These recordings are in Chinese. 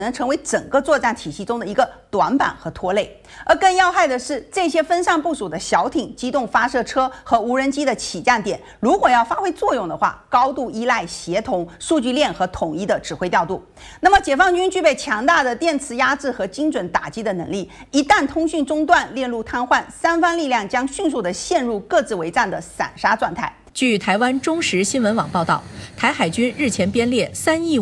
能成为整个作战体系中的一个短板和拖累。而更要害的是，这些分散部署的小艇、机动发射车和无人机的起降点，如果要发挥作用的话，高度依赖协同、数据链和统一的指挥调度。那么，解放军具备强大的电磁压制和精准打击的能力，一旦通讯中断、链路瘫痪，三方力量将迅速地陷入各自为战的散沙状态。 据台湾中时新闻网报道，台海军日前编列3亿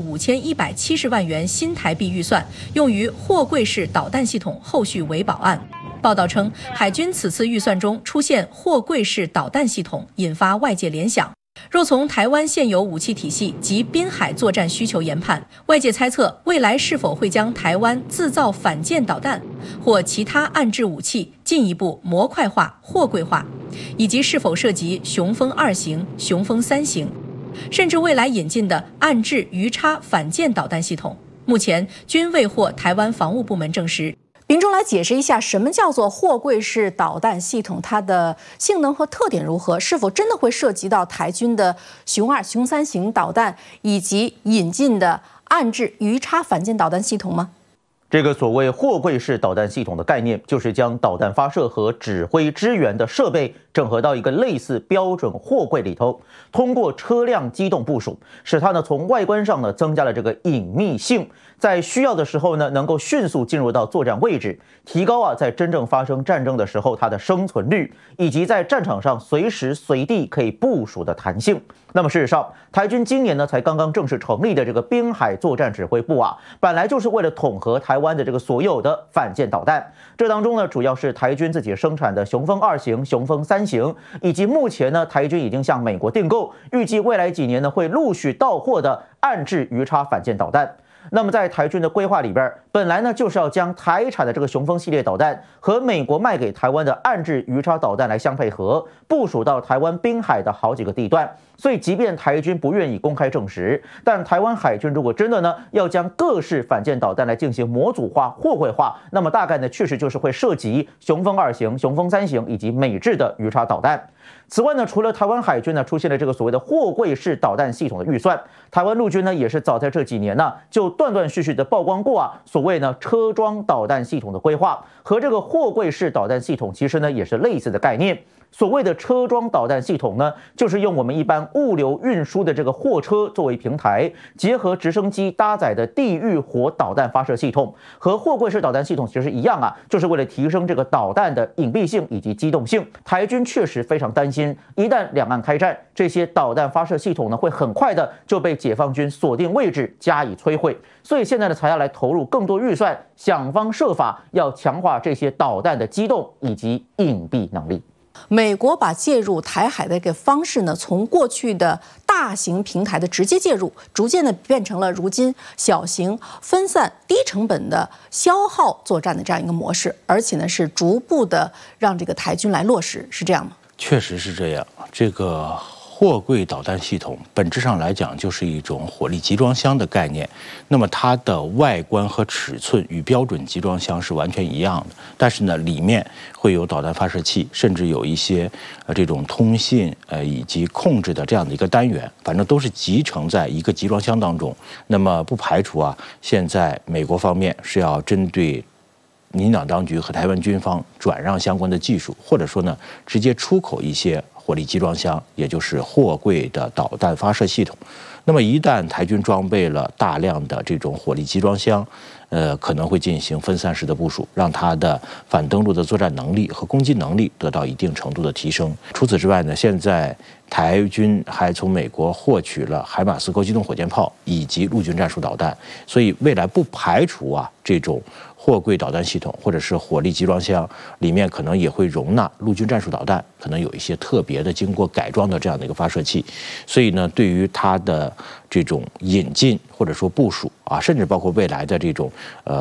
5170万元新台币预算，用于货柜式导弹系统后续维保案。报道称，海军此次预算中出现货柜式导弹系统，引发外界联想。若从台湾现有武器体系及滨海作战需求研判，外界猜测未来是否会将台湾自造反舰导弹或其他岸置武器进一步模块化、货柜化，以及是否涉及雄风2型、雄风3型，甚至未来引进的岸置鱼叉反舰导弹系统，目前均未获台湾防务部门证实。 秉忠来解释一下，什么叫做货柜式导弹系统？它的性能和特点如何？是否真的会涉及到台军的雄2、雄3型导弹，以及引进的岸置鱼叉反舰导弹系统吗？ 这个所谓货柜式导弹系统的概念，就是将导弹发射和指挥支援的设备整合到一个类似标准货柜里头，通过车辆机动部署，使它从外观上增加了这个隐秘性，在需要的时候能够迅速进入到作战位置，提高在真正发生战争的时候它的生存率，以及在战场上随时随地可以部署的弹性。那么事实上，台军今年才刚刚正式成立的这个滨海作战指挥部本来就是为了统合台湾的这个所有的反舰导弹，这当中主要是台军自己生产的雄风2型、雄风3型，以及目前台军已经向美国订购，预计未来几年会陆续到货的岸置鱼叉反舰导弹。那么在台军的规划里边，本来就是要将台产的这个雄风系列导弹和美国卖给台湾的岸置鱼叉导弹来相配合，部署到台湾滨海的好几个地段。所以即便台军不愿意公开证实，但台湾海军如果真的要将各式反舰导弹来进行模组化、货柜化，那么大概确实就是会涉及雄风2型、雄风3型以及美制的鱼叉导弹。此外除了台湾海军出现了这个所谓的货柜式导弹系统的预算，台湾陆军也是早在这几年就断断续续的曝光过所谓车装导弹系统的规划，和这个货柜式导弹系统其实也是类似的概念。所谓的车装导弹系统就是用我们一般物流运输的这个货车作为平台，结合直升机搭载的地狱火导弹发射系统，和货柜式导弹系统其实一样就是为了提升这个导弹的隐蔽性以及机动性。台军确实非常担心，一旦两岸开战，这些导弹发射系统会很快的就被解放军锁定位置加以摧毁，所以现在才要来投入更多预算，想方设法要强化这些导弹的机动以及隐蔽能力。 美国把介入台海的一个方式从过去的大型平台的直接介入，逐渐变成了如今小型、分散、低成本的消耗作战的这样一个模式，而且是逐步的让这个台军来落实，是这样吗？ 确实是这样。这个货柜导弹系统本质上来讲就是一种火力集装箱的概念，那么它的外观和尺寸与标准集装箱是完全一样的，但是里面会有导弹发射器，甚至有一些这种通信以及控制的这样的一个单元，反正都是集成在一个集装箱当中。那么不排除现在美国方面是要针对民进党当局和台湾军方转让相关的技术，或者说直接出口一些火力集装箱，也就是货柜的导弹发射系统。那么一旦台军装备了大量的这种火力集装箱，可能会进行分散式的部署，让它的反登陆的作战能力和攻击能力得到一定程度的提升。除此之外现在台军还从美国获取了海马斯高机动火箭炮以及陆军战术导弹，所以未来不排除这种货柜导弹系统或者是火力集装箱里面可能也会容纳陆军战术导弹，可能有一些特别的经过改装的这样的一个发射器。所以对于它的这种引进或者说部署甚至包括未来的这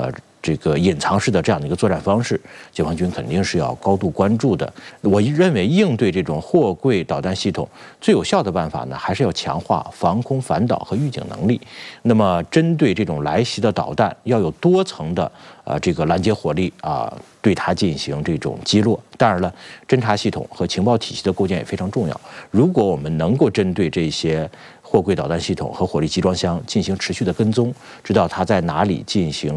这个隐藏式的这样的一个作战方式，解放军肯定是要高度关注的。我认为应对这种货柜导弹系统最有效的办法呢，还是要强化防空反导和预警能力。那么针对这种来袭的导弹，要有多层的这个拦截火力对它进行这种击落。当然了，侦察系统和情报体系的构建也非常重要。如果我们能够针对这些货柜导弹系统和火力集装箱进行持续的跟踪，知道它在哪里进行